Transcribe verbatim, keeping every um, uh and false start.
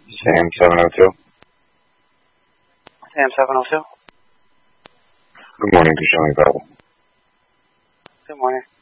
Sam seven oh two. Sam seven oh two. Good morning, to Shelley Bell. Good morning.